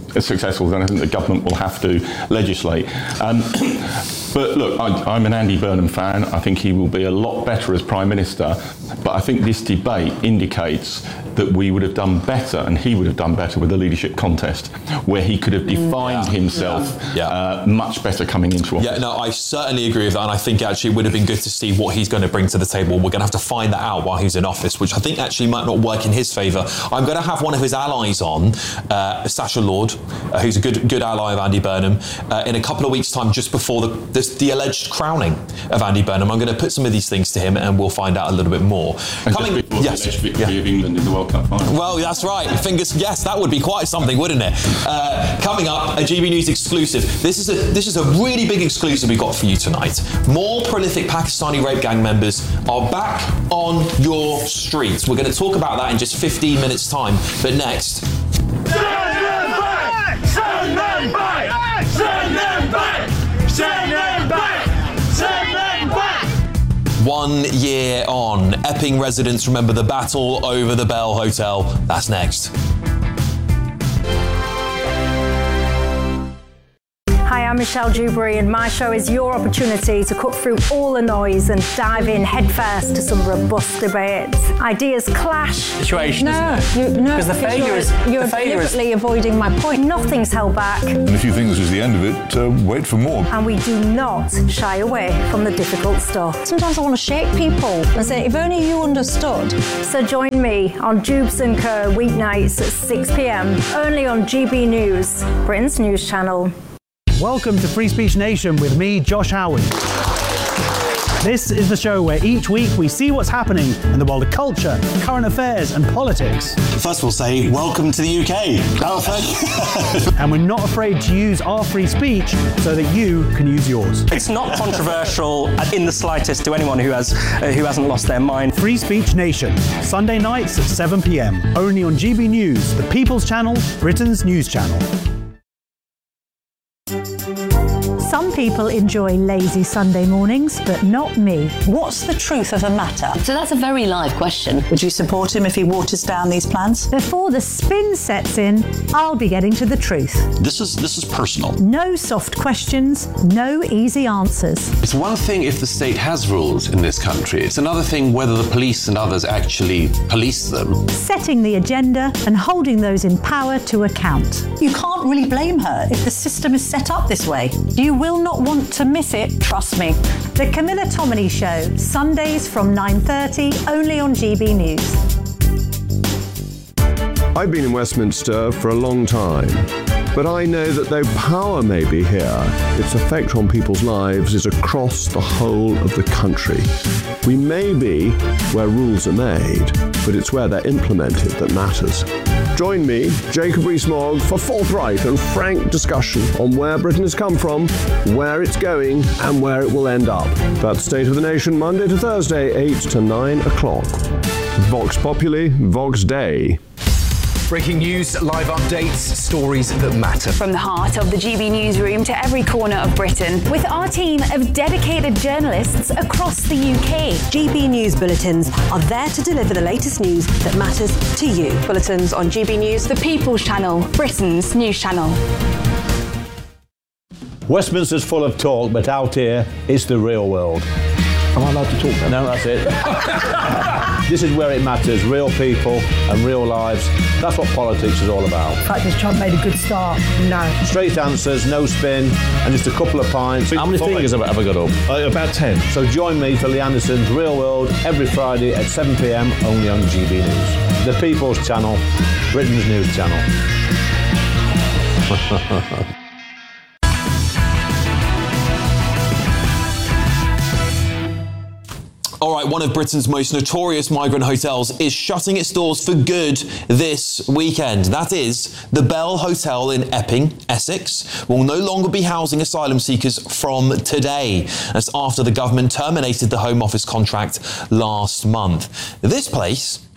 successful, then I think the government will have to legislate. Um, but look, I, I'm an Andy Burnham fan. I think he will be a lot better as Prime Minister. But I think this debate indicates that we would have done better, and he would have done better with the leadership contest, where he could have defined yeah. himself yeah. Uh, much better coming into office. Yeah, no, I certainly agree with that, and I think actually it would have been good to see what he's going to bring to the table. We're going to have to find that out while he's in office, which I think actually might not work in his favour. I'm going to have one of his allies on, uh, Sacha Lord, uh, who's a good good ally of Andy Burnham, uh, in a couple of weeks' time, just before the, the, the alleged crowning of Andy Burnham. I'm going to put some of these things to him, and we'll find out a little bit more. And Coming, just before yes, the alleged victory yeah. of England in the World Cup final. Well, that's right. Fingers, yes, that would be quite something, wouldn't it? Uh, coming up, a G B News exclusive. This is a this is a really big exclusive we got for you tonight. More prolific Pakistani rape gang members are back on your streets. We're going to talk about that in just fifteen minutes' time. But next. Send them back! Send them back! Send them back! Send them back! Send them back! One year on, Epping residents remember the battle over the Bell Hotel. That's next. Hi, I'm Michelle Dewberry, and my show is your opportunity to cut through all the noise and dive in headfirst to some robust debates. Ideas clash. Situation, no, isn't it? You, no, because the failure you're, is you're the failure deliberately is avoiding my point. Nothing's held back, And if you think this is the end of it, uh, wait for more. and we do not shy away from the difficult stuff. Sometimes I want to shake people and say, if only you understood. So join me on Jubes and Kerr weeknights at six p.m. only on G B News, Britain's news channel. Welcome to Free Speech Nation with me, Josh Howard. This is the show where each week we see what's happening in the world of culture, current affairs and politics. First we'll say, welcome to the U K. Oh, thank you. And we're not afraid to use our free speech so that you can use yours. It's not controversial in the slightest to anyone who has uh, who hasn't lost their mind. Free Speech Nation, Sunday nights at seven p.m. only on G B News, the People's Channel, Britain's news channel. Some people enjoy lazy Sunday mornings, but not me. What's the truth of the matter? So that's a very live question. Would you support him if he waters down these plans? Before the spin sets in, I'll be getting to the truth. This is this is personal. No soft questions, no easy answers. It's one thing if the state has rules in this country. It's another thing whether the police and others actually police them. Setting the agenda and holding those in power to account. You can't really blame her if the system is set up this way. You will not want to miss it, trust me. The Camilla Tominey Show, Sundays from nine thirty, only on G B News. I've been in Westminster for a long time, but I know that though power may be here, its effect on people's lives is across the whole of the country. We may be where rules are made, but it's where they're implemented that matters. Join me, Jacob Rees-Mogg, for forthright and frank discussion on where Britain has come from, where it's going, and where it will end up. That's State of the Nation, Monday to Thursday, eight to nine o'clock. Vox Populi, Vox Dei. Breaking news, live updates, stories that matter. From the heart of the G B newsroom to every corner of Britain, with our team of dedicated journalists across the U K. G B News bulletins are there to deliver the latest news that matters to you. Bulletins on G B News, the People's Channel, Britain's news channel. Westminster's full of talk, but out here, it's the real world. Am I allowed to talk then? No, that's it. This is where it matters, real people and real lives. That's what politics is all about. The fact that Trump made a good start, no. Straight answers, no spin, and just a couple of pints. How many fingers have I ever got up? Uh, about ten. So join me for Lee Anderson's Real World every Friday at seven p.m. only on G B News. The People's Channel, Britain's news channel. All right, one of Britain's most notorious migrant hotels is shutting its doors for good this weekend. That is, the Bell Hotel in Epping, Essex, will no longer be housing asylum seekers from today. That's after the government terminated the Home Office contract last month. This place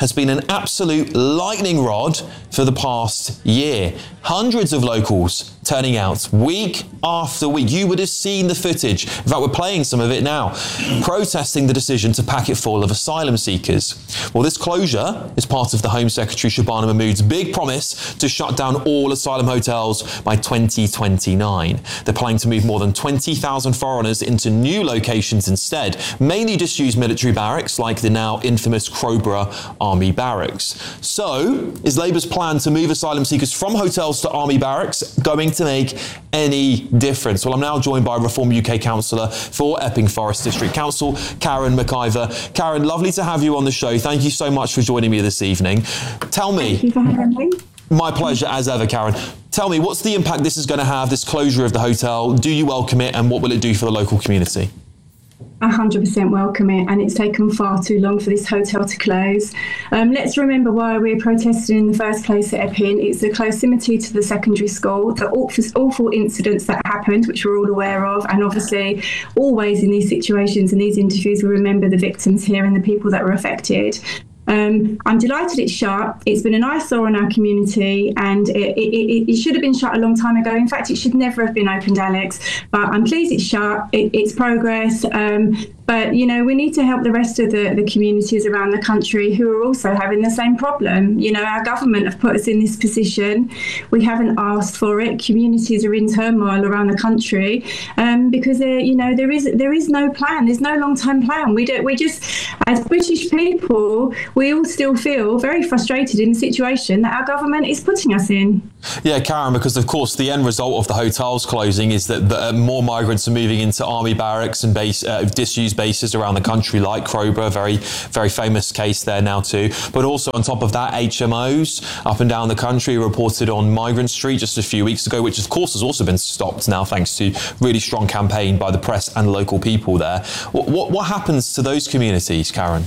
has been an absolute lightning rod for the past year. Hundreds of locals turning out week after week. You would have seen the footage. In fact, we're playing some of it now, protesting the decision to pack it full of asylum seekers. Well, this closure is part of the Home Secretary Shabana Mahmood's big promise to shut down all asylum hotels by twenty twenty-nine. They're planning to move more than twenty thousand foreigners into new locations instead, mainly disused military barracks like the now infamous Crowborough Army Barracks. So, is Labour's plan to move asylum seekers from hotels to army barracks going to make any difference? Well, I'm now joined by Reform U K councillor for Epping Forest District Council, Karen McIver. Karen, lovely to have you on the show. Thank you so much for joining me this evening. Tell me... Thank you for having me. My pleasure, as ever, Karen. Tell me, what's the impact this is going to have, this closure of the hotel? Do you welcome it, and what will it do for the local community? one hundred percent welcome it, and it's taken far too long for this hotel to close. Um, let's remember why we're protesting in the first place at Epping. It's the proximity to the secondary school, the awful, awful incidents that happened, which we're all aware of, and obviously always in these situations and these interviews we remember the victims here and the people that were affected. Um, I'm delighted it's shut. It's been an eyesore on our community, and it, it, it should have been shut a long time ago. In fact, it should never have been opened, Alex. But I'm pleased it's shut. It, it's progress. Um, but, you know, we need to help the rest of the, the communities around the country who are also having the same problem. You know, our government have put us in this position. We haven't asked for it. Communities are in turmoil around the country um, because, you know, there is there is no plan. There's no long-term plan. We don't. We just, as British people, we all still feel very frustrated in the situation that our government is putting us in. Yeah, Karen, because of course the end result of the hotels closing is that the, uh, more migrants are moving into army barracks and base, uh, disused bases around the country, like Crowborough, very, very famous case there now too. But also on top of that, H M Os up and down the country reported on Migrant Street just a few weeks ago, which of course has also been stopped now thanks to really strong campaign by the press and local people there. What, what, what happens to those communities, Karen?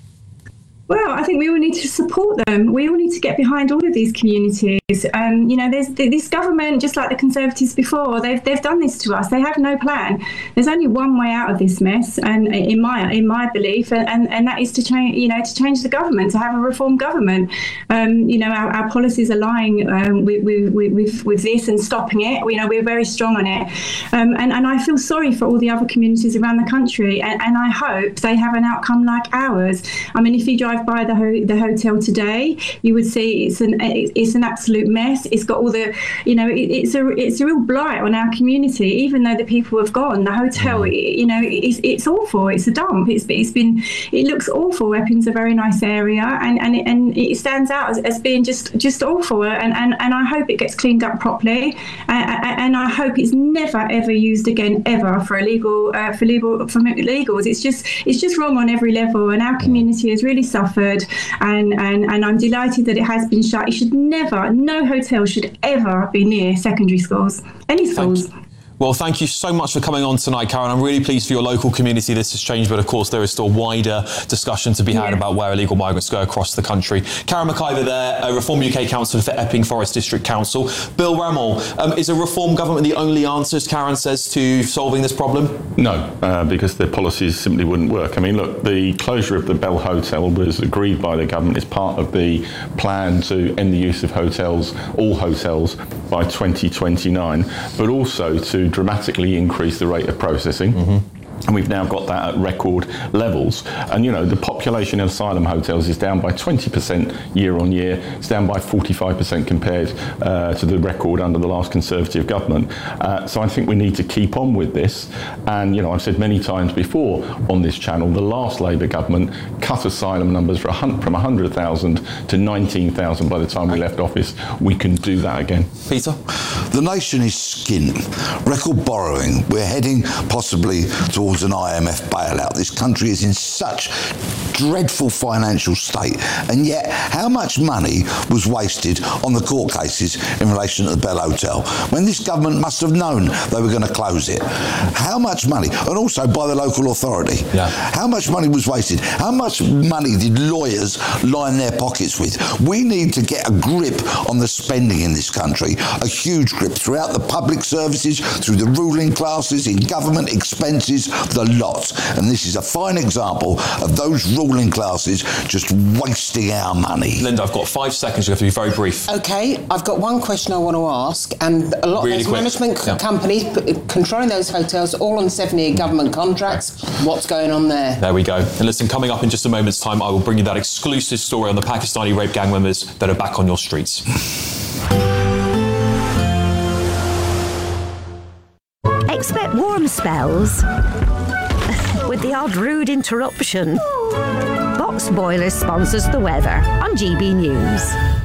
Well, I think we all need to support them. We all need to get behind all of these communities. Um, you know, there's this government, just like the Conservatives before, they've they've done this to us. They have no plan. There's only one way out of this mess, and in my in my belief, and, and, and that is to change. You know, to change the government, to have a reform government. Um, you know, our, our policies are lying um, with, with, with with this and stopping it. You know, we're very strong on it, um, and and I feel sorry for all the other communities around the country, and, and I hope they have an outcome like ours. I mean, if you drive by the ho- the hotel today, you would see it's an it's an absolute mess. It's got all the, you know, it, it's a it's a real blight on our community. Even though the people have gone, the hotel, it, you know, it's it's awful. It's a dump. It's it's been it looks awful. Epping's a very nice area, and and it, and it stands out as, as being just just awful. And, and and I hope it gets cleaned up properly, uh, and I hope it's never ever used again ever for illegal uh, for legal for illegals. It's just it's just wrong on every level, and our community has really suffered. And, and, and I'm delighted that it has been shut. It should never, no hotel should ever be near secondary schools, any schools. Thank you. Well, thank you so much for coming on tonight, Karen. I'm really pleased for your local community this has changed, but of course there is still wider discussion to be had yeah. about where illegal migrants go across the country. Karen McIver there, a Reform U K councillor for Epping Forest District Council. Bill Remmell, um, is a reform government the only answer, as Karen says, to solving this problem? No, uh, because their policies simply wouldn't work. I mean, look, the closure of the Bell Hotel was agreed by the government as part of the plan to end the use of hotels, all hotels, by twenty twenty-nine, but also to dramatically increase the rate of processing. Mm-hmm. And we've now got that at record levels. And, you know, the population of asylum hotels is down by twenty percent year on year. It's down by forty-five percent compared uh, to the record under the last Conservative government. Uh, so I think we need to keep on with this. And, you know, I've said many times before on this channel, the last Labour government cut asylum numbers from one hundred thousand to nineteen thousand by the time we left office. We can do that again. Peter? The nation is skint. Record borrowing. We're heading possibly towards an I M F bailout. This country is in such dreadful financial state, and yet how much money was wasted on the court cases in relation to the Bell Hotel when this government must have known they were going to close it? How much money, and also by the local authority, yeah. how much money was wasted? How much money did lawyers line their pockets with? We need to get a grip on the spending in this country, a huge grip throughout the public services, through the ruling classes, in government expenses. the lot. And this is a fine example of those ruling classes just wasting our money. Linda, I've got five seconds. You have to be very brief. OK, I've got one question I want to ask, and a lot Really of those quick. management Yeah. companies p- controlling those hotels, all on seven-year government contracts. What's going on there? There we go. And listen, coming up in just a moment's time, I will bring you that exclusive story on the Pakistani rape gang members that are back on your streets. Expect warm spells with the odd rude interruption. Box Boilers sponsors the weather on G B News.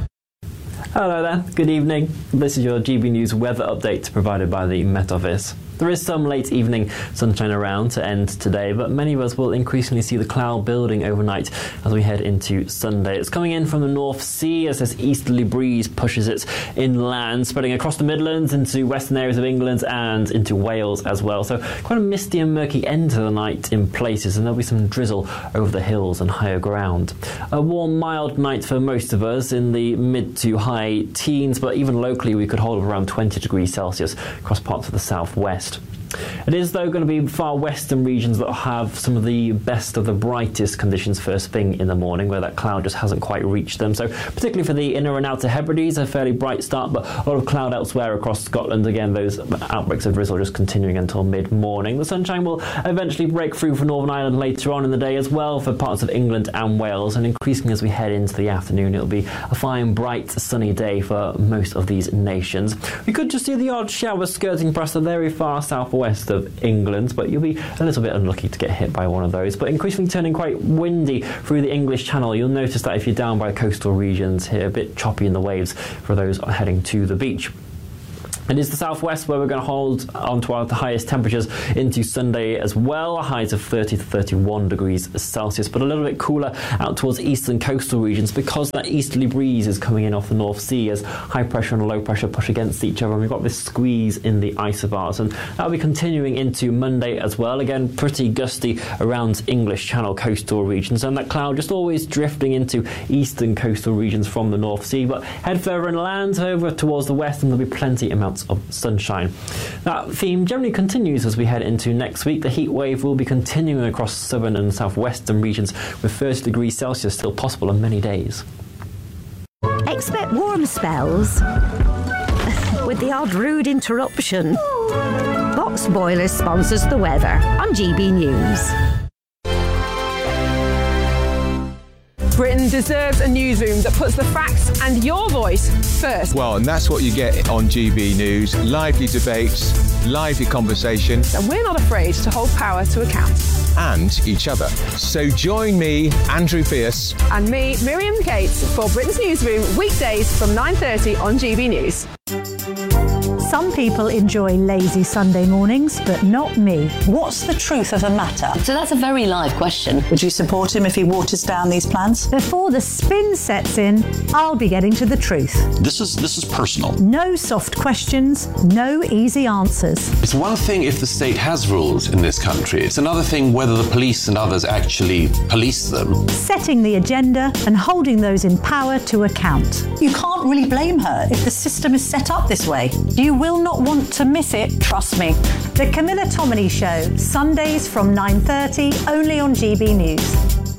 Hello there, good evening. This is your G B News weather update provided by the Met Office. There is some late evening sunshine around to end today, but many of us will increasingly see the cloud building overnight as we head into Sunday. It's coming in from the North Sea as this easterly breeze pushes it inland, spreading across the Midlands into western areas of England and into Wales as well. So quite a misty and murky end to the night in places, and there'll be some drizzle over the hills and higher ground. A warm, mild night for most of us in the mid to high teens, but even locally we could hold around twenty degrees Celsius across parts of the southwest. It is, though, going to be far western regions that have some of the best of the brightest conditions first thing in the morning, where that cloud just hasn't quite reached them. So particularly for the inner and outer Hebrides, a fairly bright start, but a lot of cloud elsewhere across Scotland. Again, those outbreaks of drizzle just continuing until mid-morning. The sunshine will eventually break through for Northern Ireland later on in the day as well for parts of England and Wales, and increasingly as we head into the afternoon, it'll be a fine, bright, sunny day for most of these nations. We could just see the odd shower skirting past the very far southwest of England, but you'll be a little bit unlucky to get hit by one of those. But increasingly turning quite windy through the English Channel. You'll notice that if you're down by coastal regions here, a bit choppy in the waves for those heading to the beach. It is the southwest where we're going to hold on to our highest temperatures into Sunday as well, highs of thirty to thirty-one degrees Celsius, but a little bit cooler out towards eastern coastal regions because that easterly breeze is coming in off the North Sea as high pressure and low pressure push against each other, and we've got this squeeze in the isobars, and that'll be continuing into Monday as well. Again, pretty gusty around English Channel coastal regions, and that cloud just always drifting into eastern coastal regions from the North Sea, but head further inland over towards the west and there'll be plenty amounts of sunshine. That theme generally continues as we head into next week. The heat wave will be continuing across southern and southwestern regions with thirty degrees Celsius still possible on many days. Expect warm spells with the odd rude interruption. Box Boilers sponsors the weather on G B News. Britain deserves a newsroom that puts the facts and your voice first. Well, and that's what you get on G B News. Lively debates, lively conversation. And we're not afraid to hold power to account. And each other. So join me, Andrew Pierce. And me, Miriam Cates, for Britain's Newsroom, weekdays from nine thirty on G B News. Some people enjoy lazy Sunday mornings, but not me. What's the truth of the matter? So that's a very live question. Would you support him if he waters down these plans? Before the spin sets in, I'll be getting to the truth. This is this is personal. No soft questions, no easy answers. It's one thing if the state has rules in this country. It's another thing whether the police and others actually police them. Setting the agenda and holding those in power to account. You can't really blame her if the system is set up this way. You will not want to miss it, trust me. The Camilla Tominey Show, Sundays from nine thirty, only on G B News.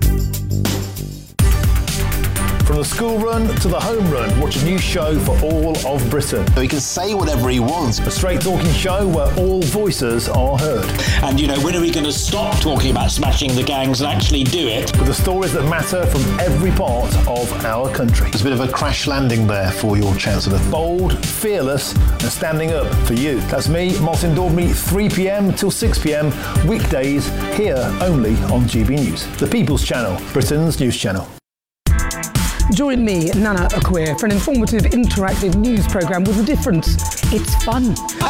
From the school run to the home run, watch a new show for all of Britain. He can say whatever he wants. A straight talking show where all voices are heard. And, you know, when are we going to stop talking about smashing the gangs and actually do it? With the stories that matter from every part of our country. There's a bit of a crash landing there for your Chancellor. Bold, fearless, and standing up for you. That's me, Martin Daubney, three p.m. till six p.m. weekdays here only on G B News. The People's Channel, Britain's news channel. Join me, Nana Akweer, for an informative, interactive news programme with a difference. It's fun.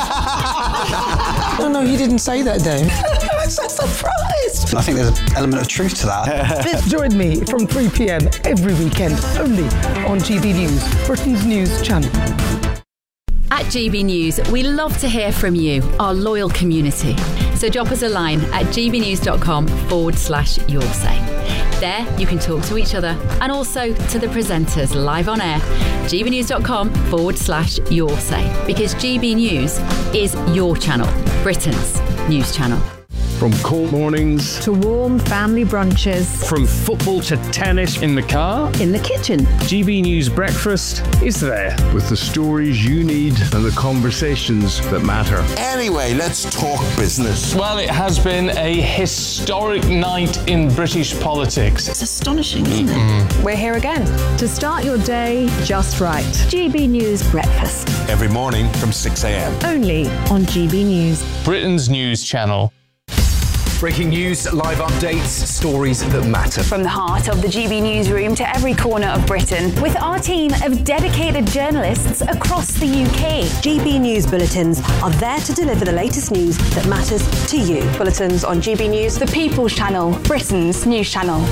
No, no, he didn't say that, Dave. I'm so surprised. I think there's an element of truth to that. Join me from three p.m. every weekend, only on G B News, Britain's news channel. At G B News, we love to hear from you, our loyal community. So drop us a line at gbnews.com forward slash your say. There, you can talk to each other and also to the presenters live on air. gbnews.com forward slash your say. Because G B News is your channel, Britain's news channel. From cold mornings to warm family brunches. From football to tennis in the car. In the kitchen. G B News Breakfast is there. With the stories you need and the conversations that matter. Anyway, let's talk business. Well, it has been a historic night in British politics. It's astonishing, isn't it? Mm. We're here again to start your day just right. G B News Breakfast. Every morning from six a.m. Only on G B News. Britain's news channel. Breaking news, live updates, stories that matter. From the heart of the G B newsroom to every corner of Britain, with our team of dedicated journalists across the U K. G B News bulletins are there to deliver the latest news that matters to you. Bulletins on G B News, the People's Channel, Britain's news channel.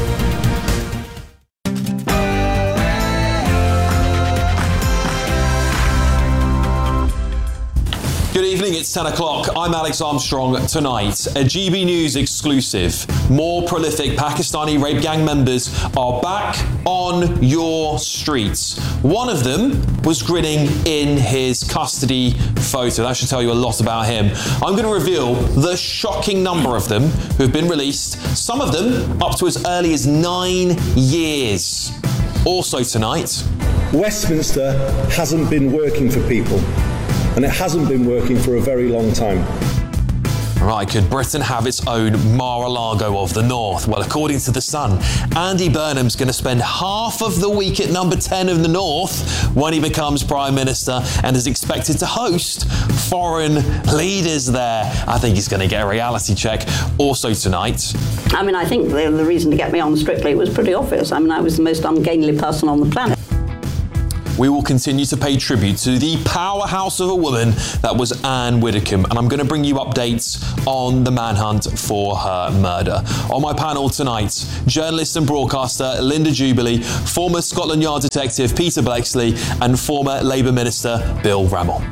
Good evening, it's ten o'clock. I'm Alex Armstrong. Tonight, a G B News exclusive. More prolific Pakistani rape gang members are back on your streets. One of them was grinning in his custody photo. That should tell you a lot about him. I'm going to reveal the shocking number of them who have been released, some of them up to as early as nine years. Also tonight, Westminster hasn't been working for people. And it hasn't been working for a very long time. Right, could Britain have its own Mar-a-Lago of the North? Well, according to The Sun, Andy Burnham's going to spend half of the week at number ten of the North when he becomes Prime Minister and is expected to host foreign leaders there. I think he's going to get a reality check. Also tonight... I mean, I think the, the reason to get me on Strictly was pretty obvious. I mean, I was the most ungainly person on the planet. We will continue to pay tribute to the powerhouse of a woman that was Anne Widdecombe, and I'm going to bring you updates on the manhunt for her murder. On my panel tonight, journalist and broadcaster Linda Jubilee, former Scotland Yard detective Peter Bleksley, and former Labour Minister Bill Rammell.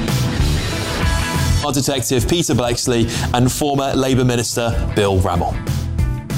Detective Peter Bleksley and former Labour Minister Bill Rammell.